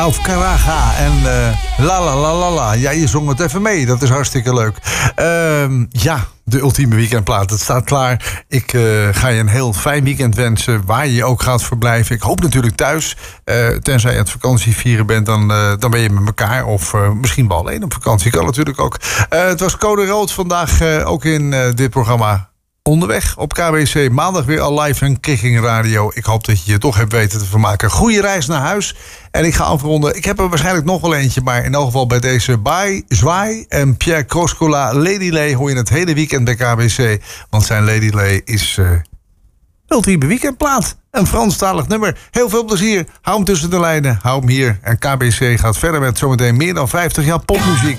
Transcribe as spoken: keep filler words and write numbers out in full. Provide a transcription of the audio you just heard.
Of Caraga en uh, la la la la la. Ja, je zong het even mee. Dat is hartstikke leuk. Uh, ja, de ultieme weekendplaat. Het staat klaar. Ik uh, ga je een heel fijn weekend wensen. Waar je ook gaat verblijven. Ik hoop natuurlijk thuis. Uh, tenzij je aan het vakantievieren bent. Dan, uh, dan ben je met elkaar. Of uh, misschien wel alleen op vakantie. Kan natuurlijk ook. Uh, het was Code Rood vandaag. Uh, ook in uh, dit programma. Onderweg op K W C. Maandag weer al live en Kicking Radio. Ik hoop dat je je toch hebt weten te vermaken. Goeie reis naar huis. En ik ga afronden. Ik heb er waarschijnlijk nog wel eentje. Maar in elk geval bij deze Bye Zwaai en Pierre Kroscola. Lady Lay hoor je het hele weekend bij K W C. Want zijn Lady Lay is uh, ultieme weekendplaat. Een Franstalig nummer. Heel veel plezier. Hou hem tussen de lijnen. Hou hem hier. En K B C gaat verder met zometeen meer dan vijftig jaar popmuziek.